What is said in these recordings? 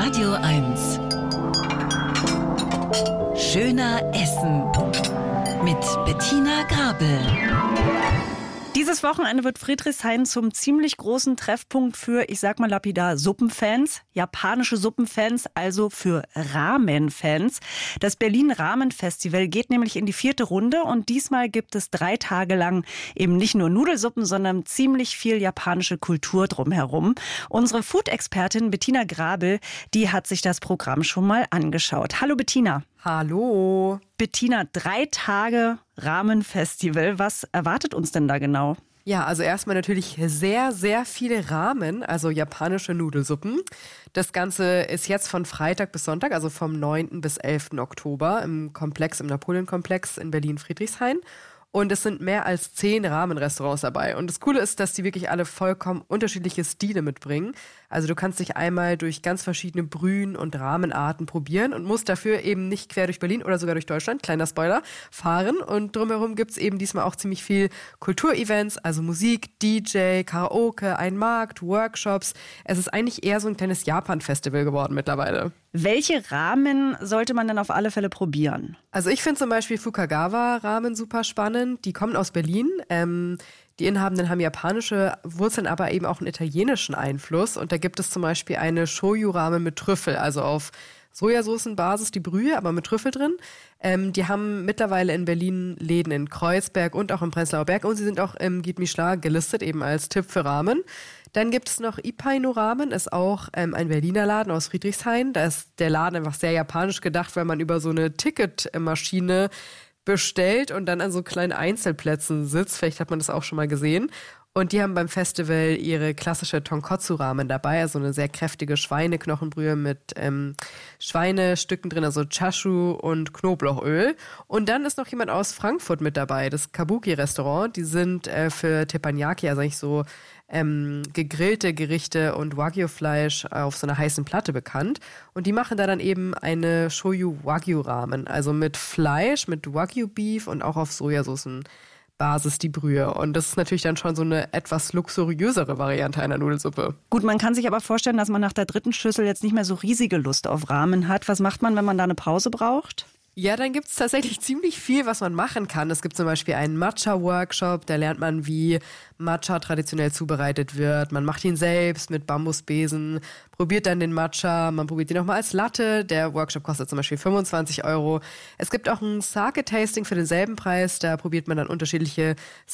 Radio 1. Schöner Essen. Mit Bettina Grabel. Dieses Wochenende wird Friedrichshain zum ziemlich großen Treffpunkt für, ich sag mal lapidar, Suppenfans. Japanische Suppenfans, also für Ramen-Fans. Das Berlin Ramen Festival geht nämlich in die 4. Runde und diesmal gibt es 3 Tage lang eben nicht nur Nudelsuppen, sondern ziemlich viel japanische Kultur drumherum. Unsere Food-Expertin Bettina Grabel, die hat sich das Programm schon mal angeschaut. Hallo Bettina. Hallo. Bettina, 3 Tage Ramen-Festival. Was erwartet uns denn da genau? Ja, also erstmal natürlich sehr, sehr viele Ramen, also japanische Nudelsuppen. Das Ganze ist jetzt von Freitag bis Sonntag, also vom 9. bis 11. Oktober im Napoleon-Komplex in Berlin-Friedrichshain. Und es sind mehr als 10 Ramen-Restaurants dabei. Und das Coole ist, dass die wirklich alle vollkommen unterschiedliche Stile mitbringen. Also du kannst dich einmal durch ganz verschiedene Brühen- und Ramenarten probieren und musst dafür eben nicht quer durch Berlin oder sogar durch Deutschland, kleiner Spoiler, fahren. Und drumherum gibt's eben diesmal auch ziemlich viel Kulturevents, also Musik, DJ, Karaoke, ein Markt, Workshops. Es ist eigentlich eher so ein kleines Japan-Festival geworden mittlerweile. Welche Ramen sollte man denn auf alle Fälle probieren? Also ich finde zum Beispiel Fukagawa-Ramen super spannend. Die kommen aus Berlin. Die Inhabenden haben japanische Wurzeln, aber eben auch einen italienischen Einfluss. Und da gibt es zum Beispiel eine Shoyu-Ramen mit Trüffel, also auf Sojasoßenbasis, die Brühe, aber mit Trüffel drin. Die haben mittlerweile in Berlin Läden in Kreuzberg und auch im Prenzlauer Berg. Und sie sind auch im Guide Michelin gelistet, eben als Tipp für Ramen. Dann gibt es noch Ippai no Ramen, ist auch ein Berliner Laden aus Friedrichshain. Da ist der Laden einfach sehr japanisch gedacht, weil man über so eine Ticketmaschine bestellt und dann an so kleinen Einzelplätzen sitzt. Vielleicht hat man das auch schon mal gesehen. Und die haben beim Festival ihre klassische Tonkotsu-Ramen dabei, also eine sehr kräftige Schweineknochenbrühe mit Schweinestücken drin, also Chashu und Knoblauchöl. Und dann ist noch jemand aus Frankfurt mit dabei, das Kabuki-Restaurant. Die sind für Teppanyaki, also eigentlich so gegrillte Gerichte und Wagyu-Fleisch auf so einer heißen Platte bekannt. Und die machen da dann eben eine Shoyu-Wagyu-Ramen, also mit Fleisch, mit Wagyu-Beef und auch auf Sojasoßenbasis die Brühe. Und das ist natürlich dann schon so eine etwas luxuriösere Variante einer Nudelsuppe. Gut, man kann sich aber vorstellen, dass man nach der 3. Schüssel jetzt nicht mehr so riesige Lust auf Ramen hat. Was macht man, wenn man da eine Pause braucht? Ja, dann gibt's tatsächlich ziemlich viel, was man machen kann. Es gibt zum Beispiel einen Matcha-Workshop, da lernt man, wie Matcha traditionell zubereitet wird. Man macht ihn selbst mit Bambusbesen, probiert dann den Matcha, man probiert ihn nochmal als Latte. Der Workshop kostet zum Beispiel 25 €. Es gibt auch ein Sake-Tasting für denselben Preis. Da probiert man dann unterschiedliche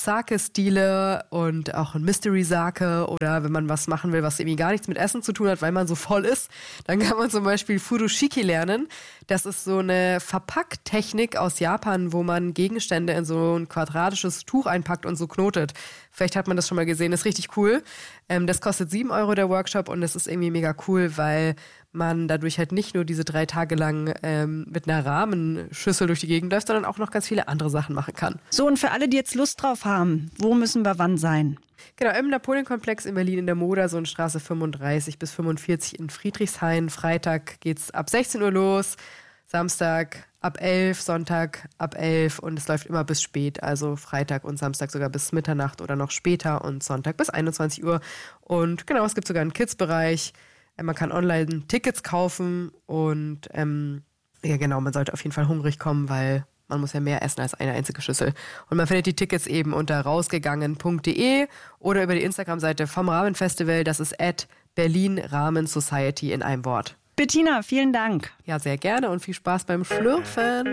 Sake-Stile und auch ein Mystery-Sake. Oder wenn man was machen will, was irgendwie gar nichts mit Essen zu tun hat, weil man so voll ist, dann kann man zum Beispiel Furushiki lernen. Das ist so eine Verpacktechnik aus Japan, wo man Gegenstände in so ein quadratisches Tuch einpackt und so knotet. Vielleicht hat man das schon mal gesehen, das ist richtig cool. Das kostet 7 € der Workshop und das ist irgendwie mega cool, weil man dadurch halt nicht nur diese 3 Tage lang mit einer Rahmenschüssel durch die Gegend läuft, sondern auch noch ganz viele andere Sachen machen kann. So, und für alle, die jetzt Lust drauf haben, wo müssen wir wann sein? Genau, im Napoleon-Komplex in Berlin in der Modersohnstraße 35 bis 45 in Friedrichshain. Freitag geht's ab 16 Uhr los, Samstag ab 11, Sonntag ab 11 und es läuft immer bis spät, also Freitag und Samstag sogar bis Mitternacht oder noch später und Sonntag bis 21 Uhr. Und genau, es gibt sogar einen Kids-Bereich. Man kann online Tickets kaufen und ja genau, man sollte auf jeden Fall hungrig kommen, weil man muss ja mehr essen als eine einzige Schüssel. Und man findet die Tickets eben unter rausgegangen.de oder über die Instagram-Seite vom Ramen-Festival. Das ist @Berlin Ramen Society in einem Wort. Bettina, vielen Dank. Ja, sehr gerne und viel Spaß beim Schlürfen.